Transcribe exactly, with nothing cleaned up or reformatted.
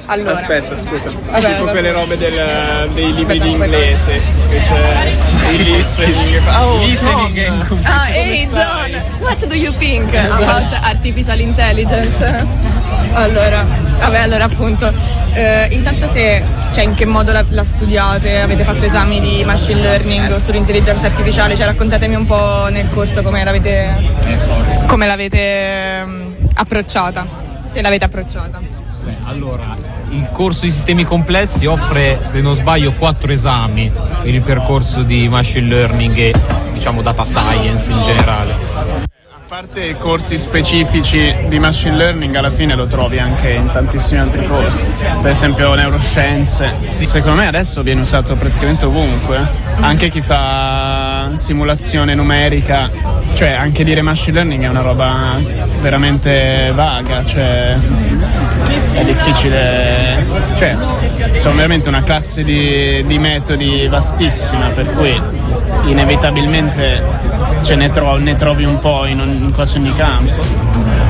Allora. Aspetta, scusa. Vabbè, tipo vabbè. quelle robe del, dei libri Aspetta, di aspetta. inglese, che c'è il listening. Oh, Listening John. and computer. Ah, hey John, what do you think about artificial intelligence? Allora, vabbè, allora appunto, eh, intanto se, cioè in che modo la, la studiate, avete fatto esami di machine learning o sull'intelligenza artificiale, cioè raccontatemi un po' nel corso come l'avete, come l'avete um, approcciata, se l'avete approcciata. Beh, allora, il corso di sistemi complessi offre, se non sbaglio, quattro esami per il percorso di machine learning e, diciamo, data science in generale. A parte corsi specifici di machine learning, alla fine lo trovi anche in tantissimi altri corsi, per esempio neuroscienze. Secondo me adesso viene usato praticamente ovunque, anche chi fa simulazione numerica, cioè anche dire machine learning è una roba veramente vaga, cioè è difficile, cioè sono veramente una classe di, di metodi vastissima, per cui inevitabilmente ce ne, tro- ne trovi un po' in, un, in quasi ogni campo.